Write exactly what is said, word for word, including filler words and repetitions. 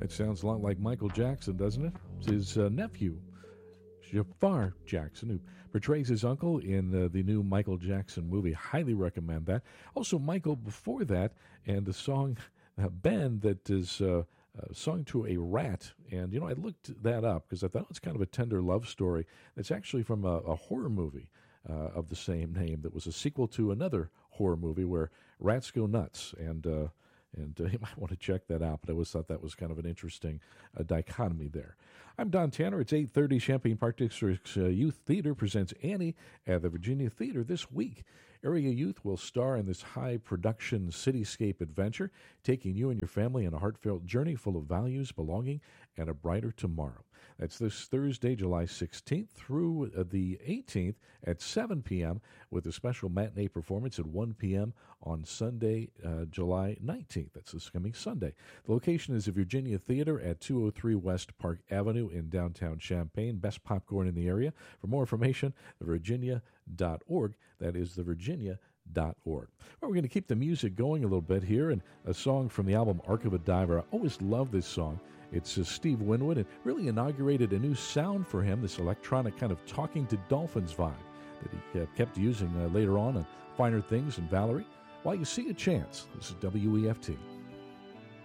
That sounds a lot like Michael Jackson, doesn't it? It's his uh, nephew, Jafar Jackson, who portrays his uncle in uh, the new Michael Jackson movie. Highly recommend that. Also, Michael before that, and the song uh, Ben that is uh, uh, sung to a rat. And, you know, I looked that up because I thought it's kind of a tender love story. It's actually from a, a horror movie uh, of the same name that was a sequel to another horror movie where rats go nuts. And, uh, And uh, you might want to check that out, but I always thought that was kind of an interesting uh, dichotomy there. I'm Don Tanner. It's eight thirty. Champaign Park District's uh, Youth Theater presents Annie at the Virginia Theater this week. Area youth will star in this high-production cityscape adventure, taking you and your family on a heartfelt journey full of values, belonging, and a brighter tomorrow. That's this Thursday, July sixteenth through uh, the eighteenth at seven p.m. with a special matinee performance at one p.m. on Sunday, uh, July nineteenth. That's this coming Sunday. The location is the Virginia Theater at two oh three West Park Avenue in downtown Champaign. Best popcorn in the area. For more information, the virginia dot org. That is the virginia dot org. Well, we're going to keep the music going a little bit here, and a song from the album Arc of a Diver. I always love this song. It's uh, Steve Winwood. It really inaugurated a new sound for him, this electronic kind of Talking to Dolphins vibe that he uh, kept using uh, later on on Finer Things and Valerie. While you see a chance, this is W E F T.